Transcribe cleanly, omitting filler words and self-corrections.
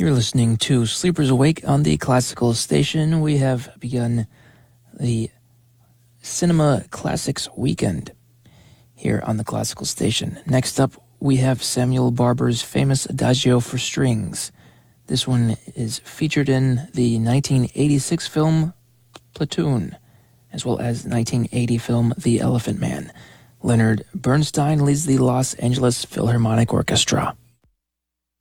You're listening to Sleepers Awake on the Classical Station. We have begun the Cinema Classics Weekend here on the Classical Station. Next up, we have Samuel Barber's famous Adagio for Strings. This one is featured in the 1986 film Platoon, as well as 1980 film The Elephant Man. Leonard Bernstein leads the Los Angeles Philharmonic Orchestra.